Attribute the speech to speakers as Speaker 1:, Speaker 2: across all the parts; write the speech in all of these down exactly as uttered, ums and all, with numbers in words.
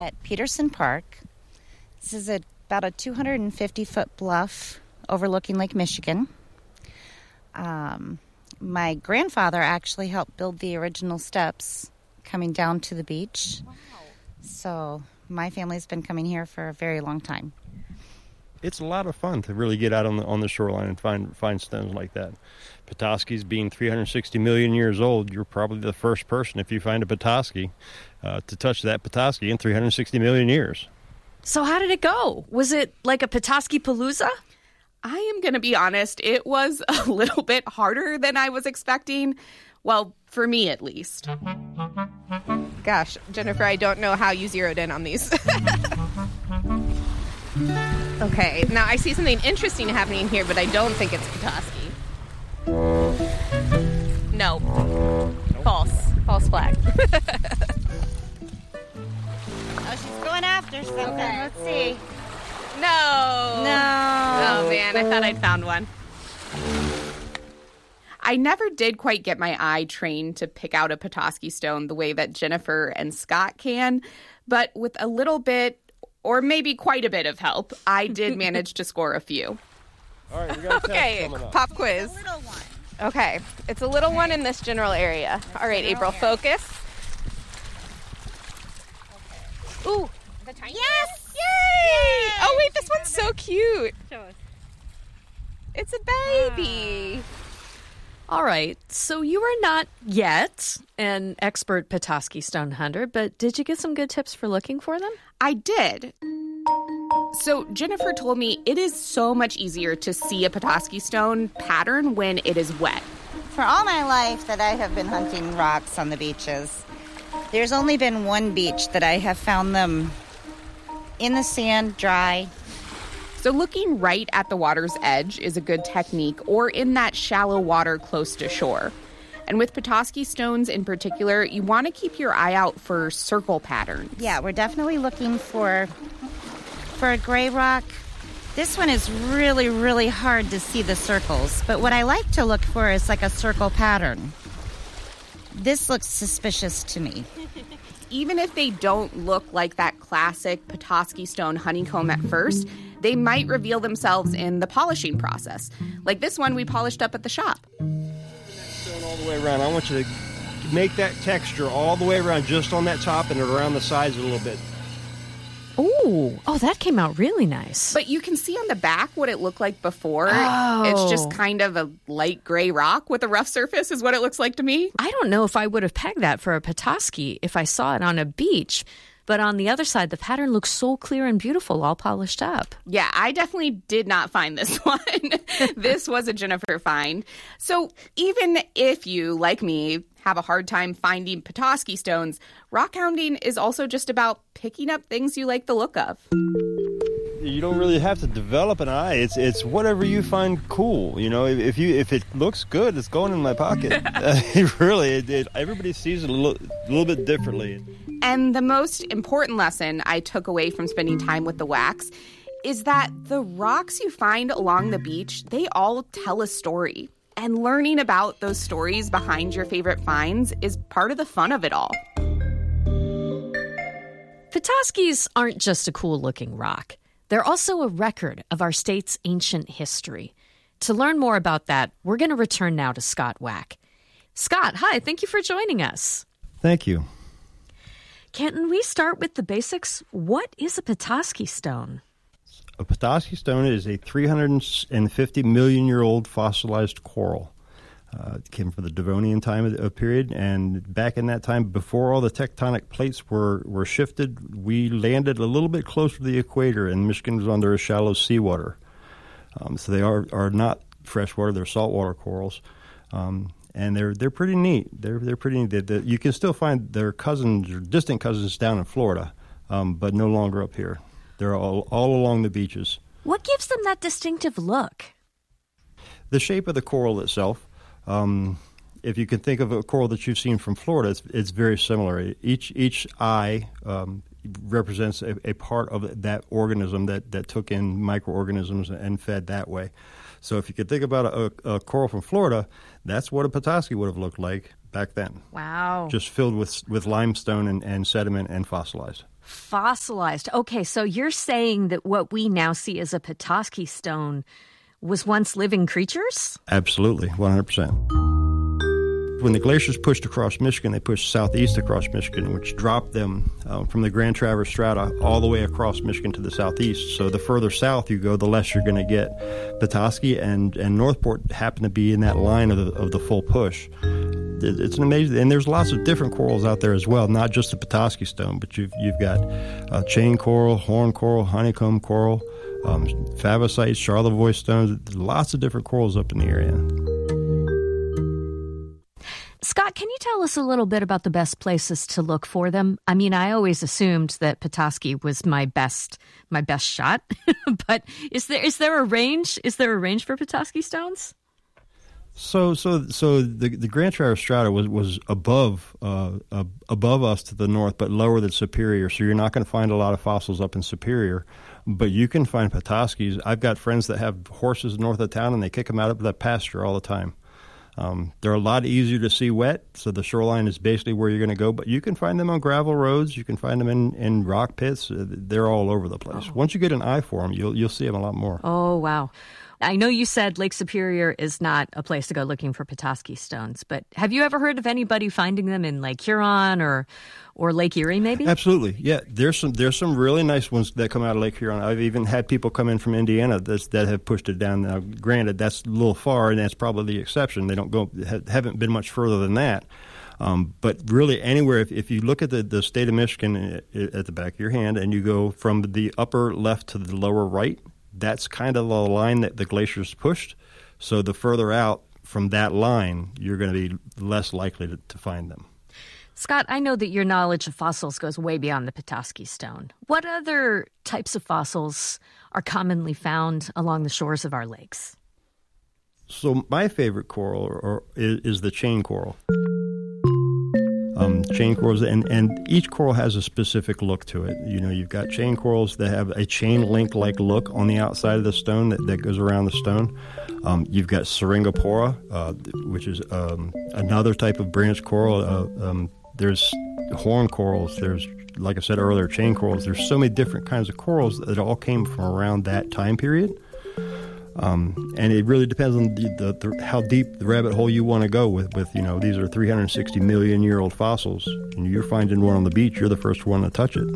Speaker 1: At Peterson Park. This is a, about a two hundred fifty foot bluff overlooking Lake Michigan. Um, my grandfather actually helped build the original steps coming down to the beach. Wow. So my family's been coming here for a very long time.
Speaker 2: It's a lot of fun to really get out on the on the shoreline and find find stones like that. Petoskey's being three hundred sixty million years old, you're probably the first person, if you find a Petoskey, uh, to touch that Petoskey in three hundred sixty million years.
Speaker 3: So how did it go? Was it like a Petoskey Palooza?
Speaker 4: I am going to be honest, it was a little bit harder than I was expecting. Well, for me at least.
Speaker 5: Gosh, Jennifer, I don't know how you zeroed in on these. Okay, now I see something interesting happening here, but I don't think it's Petoskey. No. Nope. False. False flag.
Speaker 1: Oh, she's going after something. Okay. Let's see.
Speaker 5: No.
Speaker 1: No.
Speaker 5: Oh, man, I thought I'd found one.
Speaker 4: I never did quite get my eye trained to pick out a Petoskey stone the way that Jennifer and Scott can, but with a little bit, or maybe quite a bit of help, I did manage to score a few.
Speaker 2: All right, we got a test
Speaker 5: Okay,
Speaker 2: coming up.
Speaker 5: pop quiz.
Speaker 1: It's a little one.
Speaker 5: Okay, it's a little okay. one in this general area. All right, April, area. Focus. Okay. Ooh. The tiny
Speaker 1: yes!
Speaker 5: Yay! Yay! Oh, wait, this one's so cute.
Speaker 1: Show us.
Speaker 5: It's a baby.
Speaker 3: Ah. All right, so you are not yet an expert Petoskey stone hunter, but did you get some good tips for looking for them?
Speaker 4: I did. So Jennifer told me it is so much easier to see a Petoskey stone pattern when it is wet.
Speaker 1: For all my life that I have been hunting rocks on the beaches, there's only been one beach that I have found them in the sand, dry.
Speaker 4: So looking right at the water's edge is a good technique, or in that shallow water close to shore. And with Petoskey stones in particular, you want to keep your eye out for circle patterns.
Speaker 1: Yeah, we're definitely looking for for a gray rock. This one is really, really hard to see the circles. But what I like to look for is like a circle pattern. This looks suspicious to me.
Speaker 4: Even if they don't look like that classic Petoskey stone honeycomb at first, they might reveal themselves in the polishing process. Like this one we polished up at the shop.
Speaker 2: Stone all the way around. I want you to make that texture all the way around, just on that top and around the sides a little bit.
Speaker 3: Ooh, oh, that came out really nice.
Speaker 4: But you can see on the back what it looked like before.
Speaker 3: Oh.
Speaker 4: It's just kind of a light gray rock with a rough surface is what it looks like to me.
Speaker 3: I don't know if I would have pegged that for a Petoskey if I saw it on a beach. But on the other side, the pattern looks so clear and beautiful, all polished up.
Speaker 4: Yeah, I definitely did not find this one. This was a Jennifer find. So even if you, like me, have a hard time finding Petoskey stones, rock hounding is also just about picking up things you like the look of.
Speaker 2: You don't really have to develop an eye. It's it's whatever you find cool. You know, if, if you if it looks good, it's going in my pocket. uh, really, it, it, everybody sees it a little, a little bit differently.
Speaker 4: And the most important lesson I took away from spending time with the wax is that the rocks you find along the beach, they all tell a story. And learning about those stories behind your favorite finds is part of the fun of it all.
Speaker 3: Petoskey's aren't just a cool-looking rock. They're also a record of our state's ancient history. To learn more about that, we're going to return now to Scott Wack. Scott, hi, thank you for joining us.
Speaker 2: Thank you.
Speaker 3: Can we start with the basics? What is a Petoskey stone?
Speaker 2: A Petoskey stone is a three hundred fifty million year old fossilized coral. Uh, it came from the Devonian time of, of period, and back in that time, before all the tectonic plates were, were shifted, we landed a little bit closer to the equator, and Michigan was under a shallow seawater. Um, so they are, are not freshwater; they're saltwater corals, um, and they're they're pretty neat. They're they're pretty neat. They, you can still find their cousins or distant cousins down in Florida, um, but no longer up here. They're all all along the beaches.
Speaker 3: What gives them that distinctive look?
Speaker 2: The shape of the coral itself. Um, if you can think of a coral that you've seen from Florida, it's, it's very similar. Each each eye um, represents a, a part of that organism that, that took in microorganisms and fed that way. So if you could think about a, a coral from Florida, that's what a Petoskey would have looked like back then.
Speaker 3: Wow.
Speaker 2: Just filled with with limestone and, and sediment and fossilized.
Speaker 3: Fossilized. Okay, so you're saying that what we now see as a Petoskey stone was once living creatures?
Speaker 2: Absolutely, one hundred percent. When the glaciers pushed across Michigan, they pushed southeast across Michigan, which dropped them uh, from the Grand Traverse strata all the way across Michigan to the southeast. So the further south you go, the less you're going to get. Petoskey and, and Northport happen to be in that line of the, of the full push. It's an amazing, and there's lots of different corals out there as well, not just the Petoskey stone, but you've, you've got uh, chain coral, horn coral, honeycomb coral, um, favosites, Charlevoix stones, lots of different corals up in the area.
Speaker 3: Scott, can you tell us a little bit about the best places to look for them? I mean, I always assumed that Petoskey was my best my best shot, but is there is there a range? Is there a range for Petoskey stones?
Speaker 2: So, so, so the the Grand Traverse strata was was above uh, uh, above us to the north, but lower than Superior. So you're not going to find a lot of fossils up in Superior, but you can find Petoskey's. I've got friends that have horses north of town, and they kick them out of that pasture all the time. Um, they're a lot easier to see wet, so the shoreline is basically where you're going to go. But you can find them on gravel roads. You can find them in, in rock pits. They're all over the place. Oh. Once you get an eye for them, you'll you'll see them a lot more.
Speaker 3: Oh, wow. I know you said Lake Superior is not a place to go looking for Petoskey stones, but have you ever heard of anybody finding them in Lake Huron or or Lake Erie, maybe?
Speaker 2: Absolutely, yeah. There's some there's some really nice ones that come out of Lake Huron. I've even had people come in from Indiana that's, that have pushed it down. Now, granted, that's a little far, and that's probably the exception. They don't go haven't been much further than that. Um, but really, anywhere, if, if you look at the, the state of Michigan at the back of your hand, and you go from the upper left to the lower right, that's kind of the line that the glaciers pushed. So the further out from that line, you're going to be less likely to, to find them.
Speaker 3: Scott, I know that your knowledge of fossils goes way beyond the Petoskey stone. What other types of fossils are commonly found along the shores of our lakes?
Speaker 2: So my favorite coral or, or, is, is the chain coral. Um, chain corals, and, and each coral has a specific look to it. You know, you've got chain corals that have a chain link-like look on the outside of the stone that, that goes around the stone. Um, you've got Syringopora, uh, which is um, another type of branch coral. Uh, um, there's horn corals. There's, like I said earlier, chain corals. There's so many different kinds of corals that all came from around that time period. Um, and it really depends on the, the, the, how deep the rabbit hole you want to go with, with, you know, these are three hundred sixty million year old fossils, and you're finding one on the beach, you're the first one to touch it.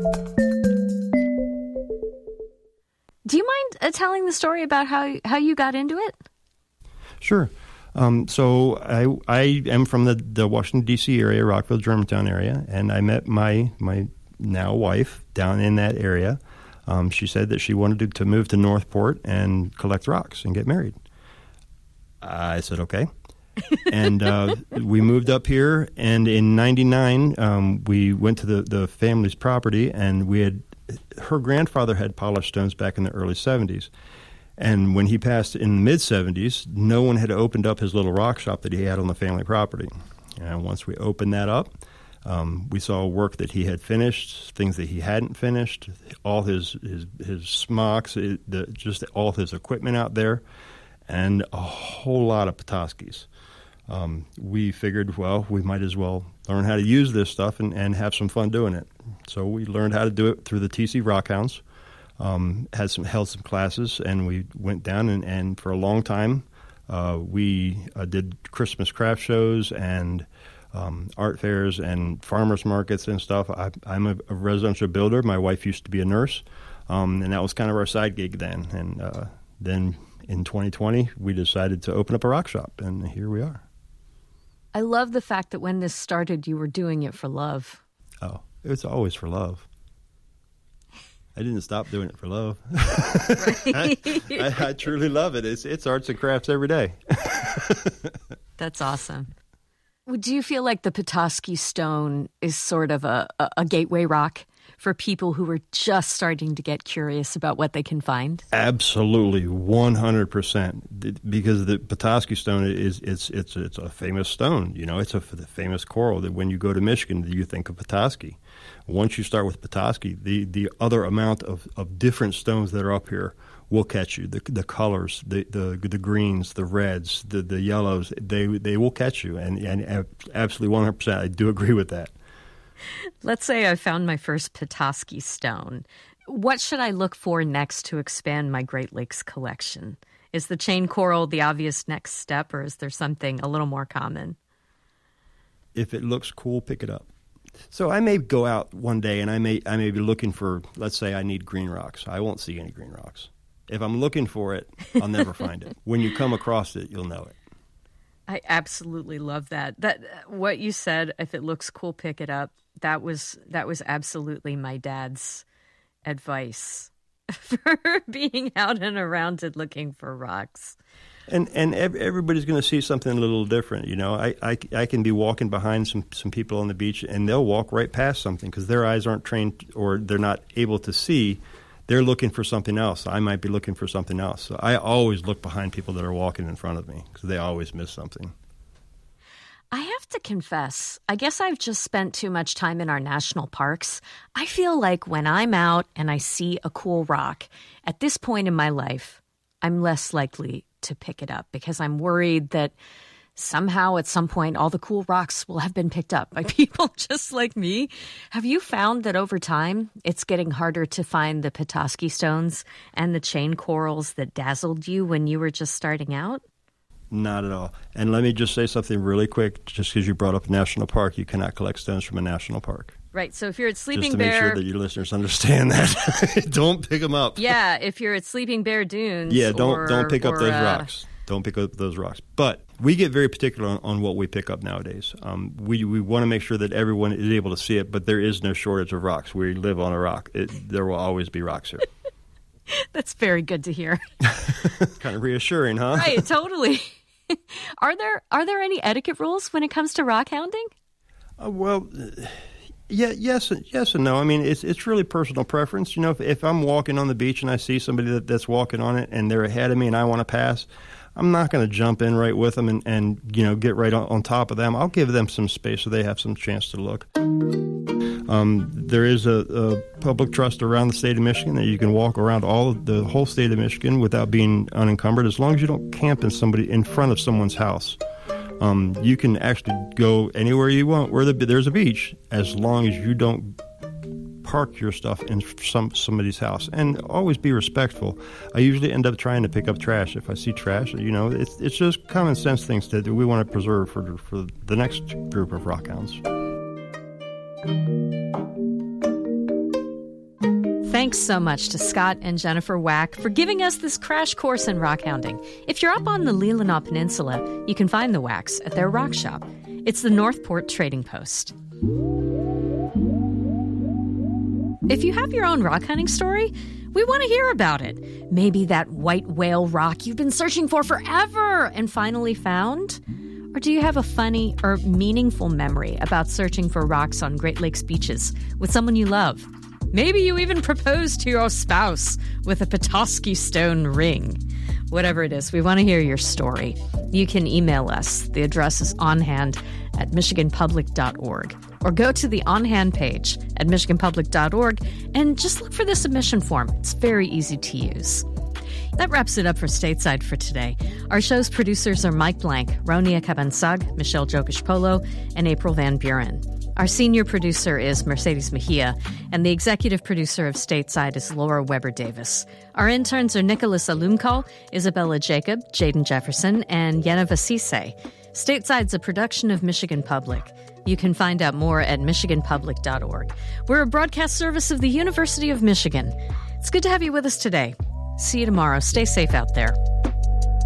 Speaker 3: Do you mind uh, telling the story about how, how you got into it?
Speaker 2: Sure. Um, so I I am from the, the Washington, D C area, Rockville, Germantown area, and I met my, my now wife down in that area. Um, she said that she wanted to, to move to Northport and collect rocks and get married. I said, okay. and uh, we moved up here, and in ninety-nine, um, we went to the, the family's property, and we had her grandfather had polished stones back in the early seventies. And when he passed in the mid-seventies, no one had opened up his little rock shop that he had on the family property. And once we opened that up, Um, we saw work that he had finished, things that he hadn't finished, all his his, his smocks, it, the, just all his equipment out there, and a whole lot of Petoskey's. Um, we figured, well, we might as well learn how to use this stuff and, and have some fun doing it. So we learned how to do it through the T C Rockhounds, um, had some held some classes, and we went down and, and for a long time uh, we uh, did Christmas craft shows and Um, art fairs and farmers markets and stuff. I, I'm a, a residential builder. My wife used to be a nurse, um, and that was kind of our side gig then. And uh, then in twenty twenty, we decided to open up a rock shop, and here we are.
Speaker 3: I love the fact that when this started, you were doing it for love.
Speaker 2: Oh, it's always for love. I didn't stop doing it for love. I, I, I truly love it. It's, it's arts and crafts every day.
Speaker 3: That's awesome. Do you feel like the Petoskey stone is sort of a, a, a gateway rock for people who are just starting to get curious about what they can find?
Speaker 2: Absolutely, one hundred percent. Because the Petoskey stone is it's it's it's a famous stone. You know, it's a famous coral that when you go to Michigan, you think of Petoskey. Once you start with Petoskey, the, the other amount of, of different stones that are up here will catch you. The the colors, the the, the greens, the reds, the, the yellows, they they will catch you. And, and absolutely one hundred percent, I do agree with that.
Speaker 3: Let's say I found my first Petoskey stone. What should I look for next to expand my Great Lakes collection? Is the chain coral the obvious next step, or is there something a little more common?
Speaker 2: If it looks cool, pick it up. So I may go out one day and I may I may be looking for, let's say I need green rocks. I won't see any green rocks. If I'm looking for it, I'll never find it. When you come across it, you'll know it.
Speaker 3: I absolutely love that. That what you said, if it looks cool, pick it up. That was that was absolutely my dad's advice for being out and around and looking for rocks.
Speaker 2: And and everybody's going to see something a little different. You know, I, I, I can be walking behind some, some people on the beach, and they'll walk right past something because their eyes aren't trained or they're not able to see. They're looking for something else. I might be looking for something else. So I always look behind people that are walking in front of me because they always miss something.
Speaker 3: I have to confess, I guess I've just spent too much time in our national parks. I feel like when I'm out and I see a cool rock, at this point in my life, I'm less likely to pick it up because I'm worried that somehow at some point all the cool rocks will have been picked up by people just like me. Have you found that over time it's getting harder to find the Petoskey stones and the chain corals that dazzled you when you were just starting out?
Speaker 2: Not at all. And let me just say something really quick. Just because you brought up a national park, you cannot collect stones from a national park.
Speaker 3: Right. So if you're at Sleeping
Speaker 2: Just to
Speaker 3: Bear,
Speaker 2: make sure that your listeners understand that, don't pick them up.
Speaker 3: Yeah, if you're at Sleeping Bear Dunes,
Speaker 2: yeah, don't
Speaker 3: or,
Speaker 2: don't pick up
Speaker 3: or,
Speaker 2: those
Speaker 3: uh,
Speaker 2: rocks. Don't pick up those rocks. But we get very particular on, on what we pick up nowadays. Um, we we want to make sure that everyone is able to see it, but there is no shortage of rocks. We live on a rock. It, there will always be rocks here.
Speaker 3: That's very good to hear.
Speaker 2: Kind of reassuring, huh?
Speaker 3: Right. Totally. Are there are there any etiquette rules when it comes to rock hounding?
Speaker 2: Uh, well. Uh, Yeah, yes, yes, and no. I mean, it's it's really personal preference. You know, if, if I'm walking on the beach and I see somebody that, that's walking on it and they're ahead of me and I want to pass, I'm not going to jump in right with them and, and you know get right on, on top of them. I'll give them some space so they have some chance to look. Um, there is a, a public trust around the state of Michigan that you can walk around all of the whole state of Michigan without being unencumbered, as long as you don't camp in somebody in front of someone's house. Um, you can actually go anywhere you want where the, there's a beach, as long as you don't park your stuff in some somebody's house. And always be respectful. I usually end up trying to pick up trash if I see trash. You know, it's it's just common sense things that we want to preserve for for the next group of rockhounds.
Speaker 3: Thanks so much to Scott and Jennifer Wack for giving us this crash course in rock hounding. If you're up on the Leelanau Peninsula, you can find the Wacks at their rock shop. It's the Northport Trading Post. If you have your own rock hunting story, we want to hear about it. Maybe that white whale rock you've been searching for forever and finally found? Or do you have a funny or meaningful memory about searching for rocks on Great Lakes beaches with someone you love? Maybe you even proposed to your spouse with a Petoskey stone ring. Whatever it is, we want to hear your story. You can email us. The address is onhand at michigan public dot org. Or go to the On Hand page at michigan public dot org and just look for the submission form. It's very easy to use. That wraps it up for Stateside for today. Our show's producers are Mike Blank, Ronia Cabansag, Michelle Jokish-Polo, and April Van Buren. Our senior producer is Mercedes Mejia, and the executive producer of Stateside is Laura Weber-Davis. Our interns are Nicholas Alumkal, Isabella Jacob, Jaden Jefferson, and Yenna Vasise. Stateside's a production of Michigan Public. You can find out more at michigan public dot org. We're a broadcast service of the University of Michigan. It's good to have you with us today. See you tomorrow. Stay safe out there.